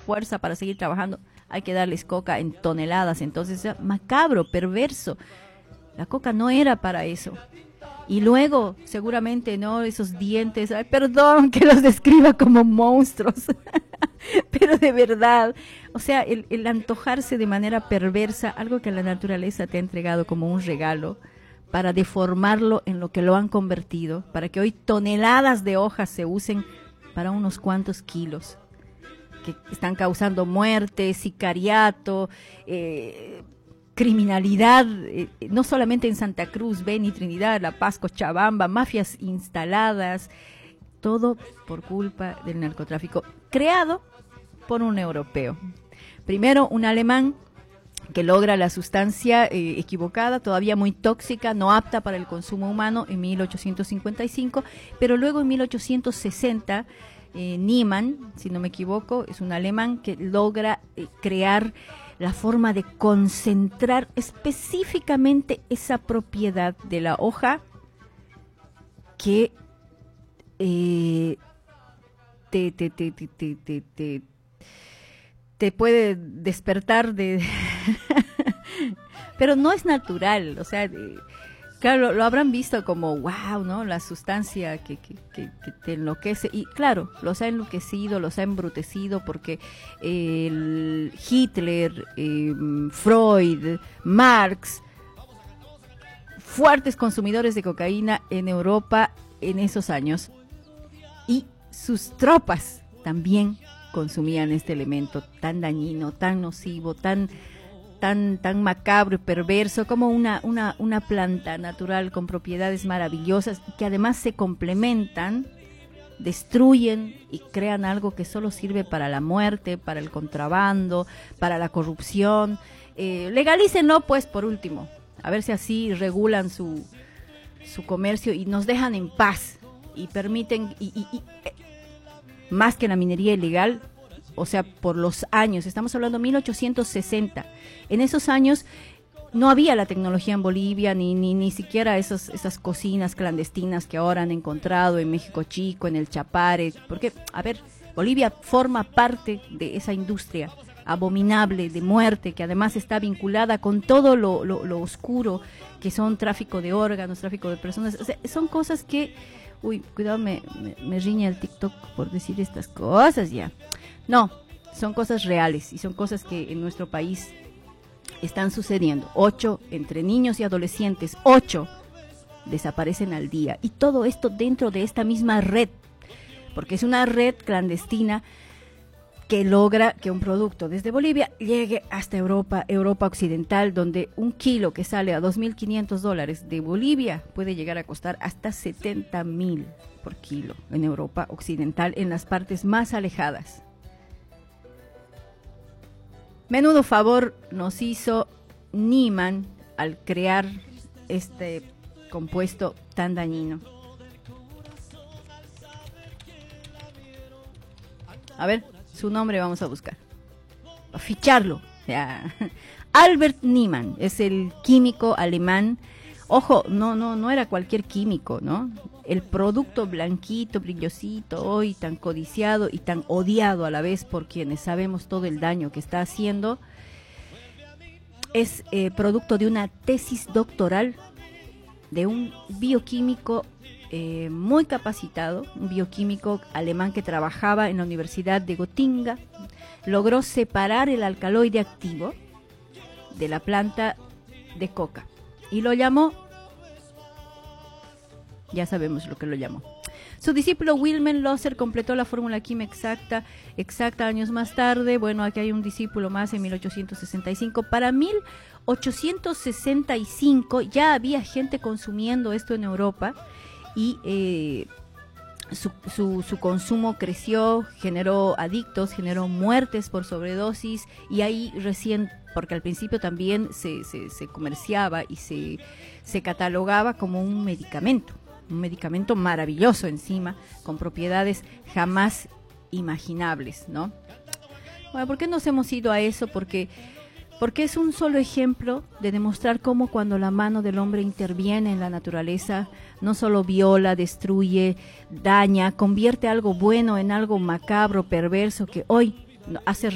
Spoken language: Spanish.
fuerza para seguir trabajando, hay que darles coca en toneladas. Entonces, macabro, perverso. La coca no era para eso. Y luego, seguramente, ¿no? Esos dientes, ay, perdón que los describa como monstruos, pero de verdad, o sea, el antojarse de manera perversa, algo que la naturaleza te ha entregado como un regalo, para deformarlo en lo que lo han convertido, para que hoy toneladas de hojas se usen para unos cuantos kilos, que están causando muerte, sicariato, criminalidad, no solamente en Santa Cruz, Beni, Trinidad, La Paz, Cochabamba, mafias instaladas, todo por culpa del narcotráfico, creado por un europeo. Primero, un alemán que logra la sustancia equivocada, todavía muy tóxica, no apta para el consumo humano en 1855, pero luego en 1860, Niemann, si no me equivoco, es un alemán que logra crear la forma de concentrar específicamente esa propiedad de la hoja que te puede despertar de pero no es natural, o sea, claro, lo habrán visto como wow, ¿no? La sustancia que te enloquece, y claro, los ha enloquecido, los ha embrutecido, porque Hitler, Freud, Marx, fuertes consumidores de cocaína en Europa en esos años, y sus tropas también consumían este elemento tan dañino, tan nocivo, tan macabro y perverso, como una planta natural con propiedades maravillosas que además se complementan, destruyen y crean algo que solo sirve para la muerte, para el contrabando, para la corrupción. Legalícenlo, pues, por último, a ver si así regulan su comercio y nos dejan en paz y permiten, más que la minería ilegal, o sea, por los años, estamos hablando de 1860, en esos años no había la tecnología en Bolivia, ni siquiera esas cocinas clandestinas que ahora han encontrado en México Chico, en el Chapare, porque, a ver, Bolivia forma parte de esa industria abominable de muerte, que además está vinculada con todo lo oscuro, que son tráfico de órganos, tráfico de personas, o sea, son cosas que, uy, cuidado, me riña el TikTok por decir estas cosas ya. No, son cosas reales y son cosas que en nuestro país están sucediendo. 8 entre niños y adolescentes, 8 desaparecen al día. Y todo esto dentro de esta misma red, porque es una red clandestina que logra que un producto desde Bolivia llegue hasta Europa occidental, donde un kilo que sale a $2.500 de Bolivia puede llegar a costar hasta 70.000 por kilo en Europa occidental, en las partes más alejadas. Menudo favor nos hizo Niemann al crear este compuesto tan dañino. A ver, su nombre vamos a buscar, a ficharlo. Ya. Albert Niemann es el químico alemán. Ojo, no era cualquier químico, ¿no? El producto blanquito, brillosito, hoy tan codiciado y tan odiado a la vez por quienes sabemos todo el daño que está haciendo, es producto de una tesis doctoral de un bioquímico muy capacitado, un bioquímico alemán que trabajaba en la Universidad de Gotinga. Logró separar el alcaloide activo de la planta de coca y lo llamó, ya sabemos lo que lo llamó. Su discípulo Wilhelm Loser completó la fórmula química exacta años más tarde. Bueno, aquí hay un discípulo más en 1865. Para 1865 ya había gente consumiendo esto en Europa y su consumo creció, generó adictos, generó muertes por sobredosis, y ahí recién, porque al principio también se comerciaba y se catalogaba como un medicamento maravilloso encima, con propiedades jamás imaginables, ¿no? Bueno, ¿por qué nos hemos ido a eso? Porque es un solo ejemplo de demostrar cómo cuando la mano del hombre interviene en la naturaleza, no solo viola, destruye, daña, convierte algo bueno en algo macabro, perverso, que hoy hace